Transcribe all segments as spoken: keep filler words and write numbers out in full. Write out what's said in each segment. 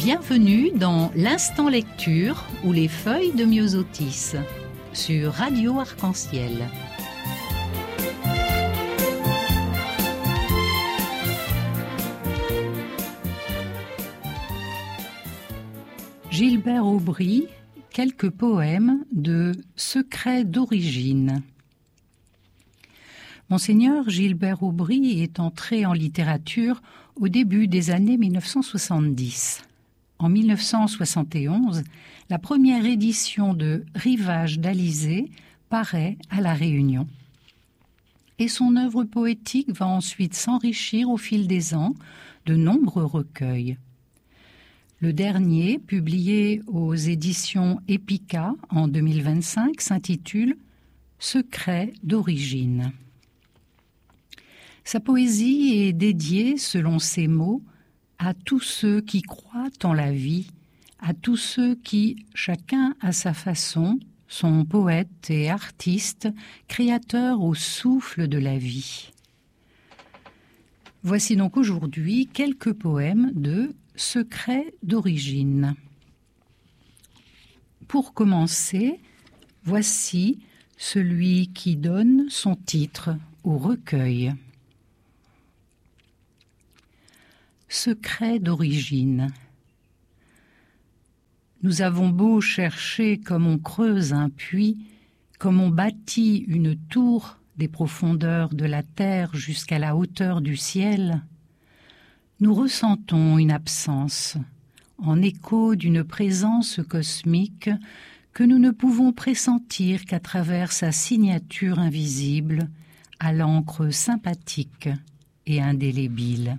Bienvenue dans l'Instant Lecture ou les feuilles de Myosotis sur Radio Arc-en-Ciel. Gilbert Aubry, quelques poèmes de Secret d'origine. Monseigneur Gilbert Aubry est entré en littérature au début des années mille neuf cent soixante-dix. En mille neuf cent soixante et onze, la première édition de Rivage d'Alizé paraît à La Réunion. Et son œuvre poétique va ensuite s'enrichir au fil des ans de nombreux recueils. Le dernier, publié aux éditions Epica en deux mille vingt-cinq, s'intitule « Secret d'origine ». Sa poésie est dédiée, selon ses mots, à tous ceux qui croient en la vie, à tous ceux qui, chacun à sa façon, sont poètes et artistes, créateurs au souffle de la vie. Voici donc aujourd'hui quelques poèmes de Secret d'origine. Pour commencer, voici celui qui donne son titre au recueil. Secret d'origine. Nous avons beau chercher comme on creuse un puits, comme on bâtit une tour des profondeurs de la terre jusqu'à la hauteur du ciel, nous ressentons une absence, en écho d'une présence cosmique que nous ne pouvons pressentir qu'à travers sa signature invisible, à l'encre sympathique et indélébile.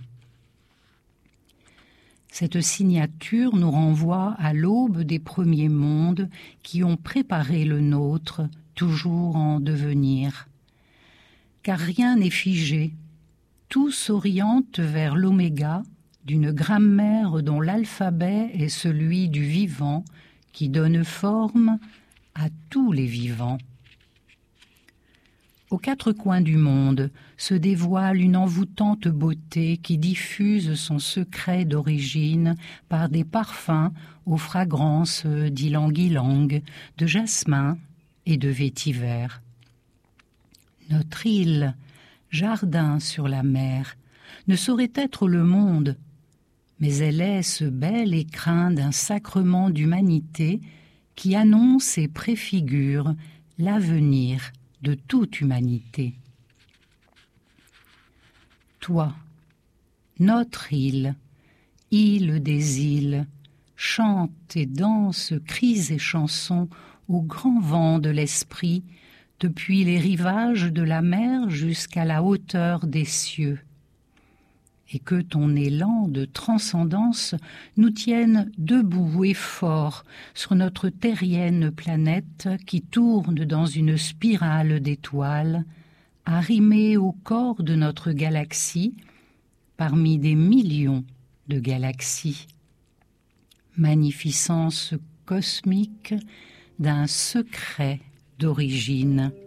Cette signature nous renvoie à l'aube des premiers mondes qui ont préparé le nôtre, toujours en devenir. Car rien n'est figé, tout s'oriente vers l'oméga d'une grammaire dont l'alphabet est celui du vivant qui donne forme à tous les vivants. Aux quatre coins du monde se dévoile une envoûtante beauté qui diffuse son secret d'origine par des parfums aux fragrances d'ylang-ylang, de jasmin et de vétiver. Notre île, jardin sur la mer, ne saurait être le monde, mais elle est ce bel écrin d'un sacrement d'humanité qui annonce et préfigure l'avenir de toute humanité. Toi, notre île, île des îles, chante et danse cris et chansons au grand vent de l'esprit, depuis les rivages de la mer jusqu'à la hauteur des cieux. Et que ton élan de transcendance nous tienne debout et forts sur notre terrienne planète qui tourne dans une spirale d'étoiles, arrimée au corps de notre galaxie, parmi des millions de galaxies. Magnificence cosmique d'un secret d'origine.